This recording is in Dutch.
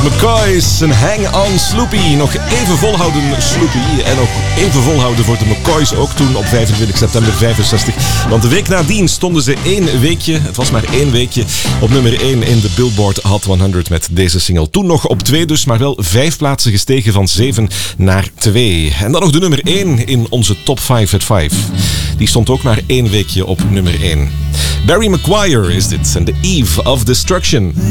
McCoys en Hang On Sloopy. Nog even volhouden, Sloopy. En ook even volhouden voor de McCoys, ook toen op 25 september 65. Want de week nadien stonden ze het was maar één weekje, op nummer 1 in de Billboard Hot 100 met deze single. Toen nog op 2 dus, maar wel 5 plaatsen gestegen van 7 naar 2. En dan nog de nummer 1 in onze Top 5 at 5. Die stond ook maar 1 weekje op nummer 1. Barry McGuire is dit en The Eve of Destruction.